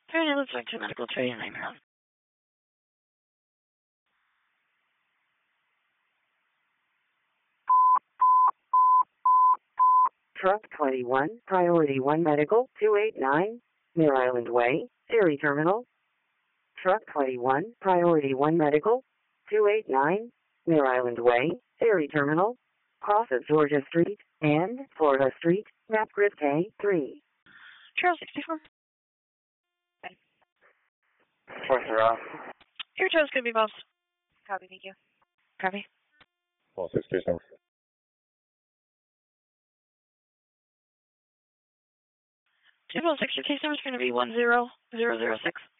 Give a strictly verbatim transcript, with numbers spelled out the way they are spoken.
Apparently, it looks like two medical trade and name. Truck twenty-one, Priority one Medical, two eighty-nine, Mare Island Way, Erie Terminal. Truck twenty-one, Priority one Medical, two eighty-nine, Mare Island Way, Erie Terminal. Cross of Georgia Street and Florida Street, map grid K three. Trail sixty-four. four zero. Your trail's gonna be boss. Copy, thank you. Copy. Well, six two seven. Two oh six, your case number's gonna be one zero zero zero six.